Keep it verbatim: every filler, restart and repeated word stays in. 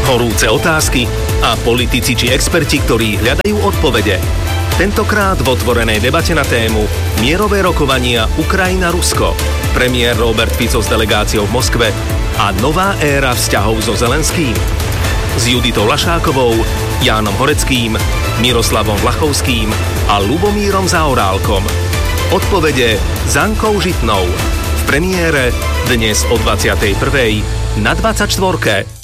Horúce otázky a politici či experti, ktorí hľadajú odpovede. Tentokrát v otvorenej debate na tému mierové rokovania Ukrajina-Rusko, premiér Robert Fico s delegáciou v Moskve a nová éra vzťahov so Zelenským. S Juditou Lašákovou, Jánom Horeckým, Miroslavom Vlachovským a Lubomírom Zaorálkom. Odpovede s Ankou Žitnou. V premiére dnes o dvadsiatej prvej na dvadsaťštvorke.